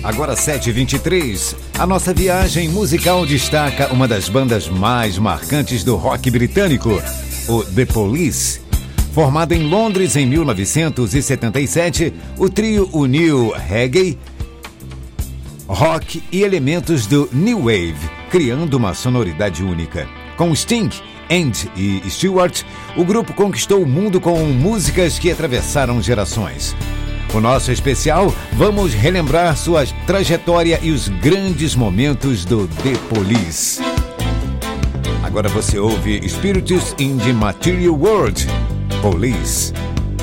Agora 7h23, a nossa viagem musical destaca uma das bandas mais marcantes do rock britânico, o The Police. Formado em Londres em 1977, o trio uniu reggae, rock e elementos do New Wave, criando uma sonoridade única. Com Sting, Andy e Stewart, o grupo conquistou o mundo com músicas que atravessaram gerações. No nosso especial, vamos relembrar sua trajetória e os grandes momentos do The Police. Agora você ouve Spirits in the Material World, Police.